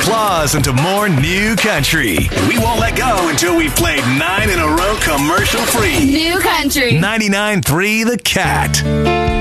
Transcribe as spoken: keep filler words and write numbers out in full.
claws into more new country. We won't let go until we've played nine in a row commercial free. New country. ninety-nine point three The Cat.